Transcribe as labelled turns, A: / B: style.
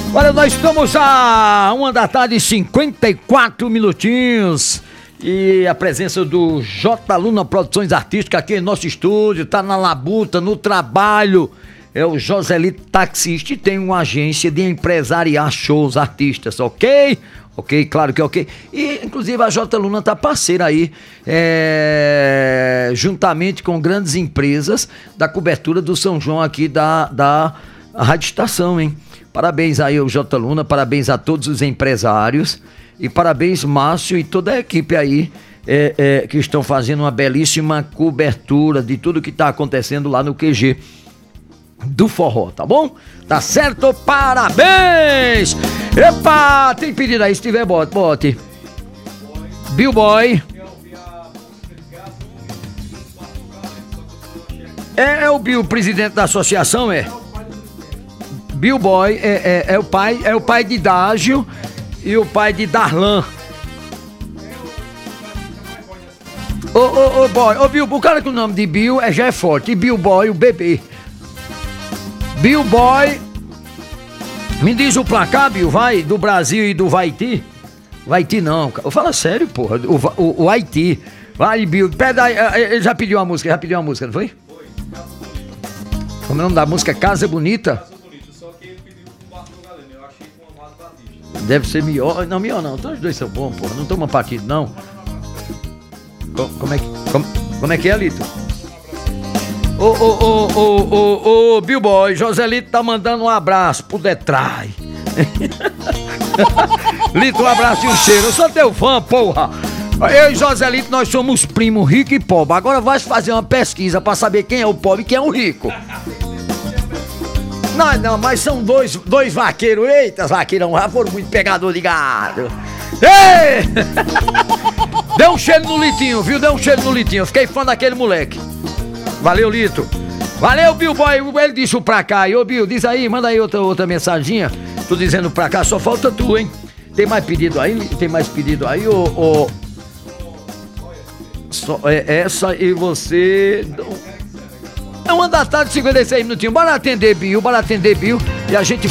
A: Olha, nós estamos a 1h da tarde, 54 minutinhos. E a presença do J. Luna Produções Artísticas aqui em nosso estúdio, tá na labuta, no trabalho. É o Joselito taxista e tem uma agência de empresariar shows, artistas, ok? Ok, claro que ok. E, inclusive, a J. Luna tá parceira aí, juntamente com grandes empresas da cobertura do São João aqui da Rádio Estação, hein? Parabéns aí ao J. Luna, parabéns a todos os empresários e parabéns, Márcio, e toda a equipe aí que estão fazendo uma belíssima cobertura de tudo que tá acontecendo lá no QG do Forró, tá bom? Tá certo? Parabéns! Epa, tem pedido aí, se tiver, bote. Bill Boy. É o Bill, presidente da associação, é? Bill Boy é o pai de Dágio e o pai de Darlan. Ô Bill, o cara com o nome de Bill já é forte. E Bill Boy, o bebê. Bill Boy, me diz o placar, Bill, vai, do Brasil e do Haiti. Haiti não, fala sério, porra, o Haiti. Vai, Bill, pede aí, ele já pediu uma música, não foi? Como é o nome da música? Casa Bonita?
B: Só que ele pediu com o Marco Galeno, eu achei com o Amado Batista.
A: Deve ser melhor, não, então os dois são bons, porra, não toma partido, não. Como é que é, Lito? Ô, Bill Boy, Joselito tá mandando um abraço pro Detrai. Lito, um abraço e um cheiro. Eu sou teu fã, porra. Eu e Joselito, nós somos primos rico e pobre. Agora vai fazer uma pesquisa pra saber quem é o pobre e quem é o rico. Não, mas são dois vaqueiros. Eita, vaqueirão, já foram muito pegador de gado. Ei! Deu um cheiro no Litinho, viu? Deu um cheiro no Litinho. Eu fiquei fã daquele moleque. Valeu, Lito. Valeu, Bill Boy. Ele disse o pra cá. E ô, Bill, diz aí, manda aí outra mensaginha. Tô dizendo pra cá, só falta tu, hein? Tem mais pedido aí, ô? Só essa e você. É 1h da tarde, 56 minutinhos. Bora atender, Bill. E a gente